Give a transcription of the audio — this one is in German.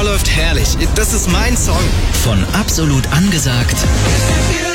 läuft herrlich. Das ist mein Song. Von Absolut angesagt